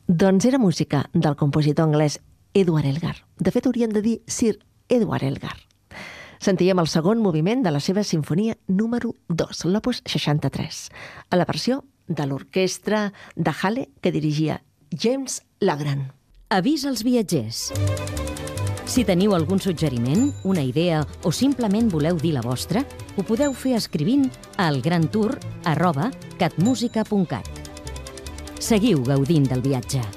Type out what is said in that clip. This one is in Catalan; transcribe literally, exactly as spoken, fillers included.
Doncs era música del compositor anglès Edward Elgar. De fet, hauríem de dir Sir Edward Elgar. Sentíem el segon moviment de la seva sinfonia número dos, l'opus seixanta-tres, a la versió de l'orquestra de Halle que dirigia James Legrand. Avís als viatgers. Si teniu algun suggeriment, una idea o simplement voleu dir la vostra, ho podeu fer escrivint a elgrantour arroba catmusica punt cat. Seguiu gaudint del viatge.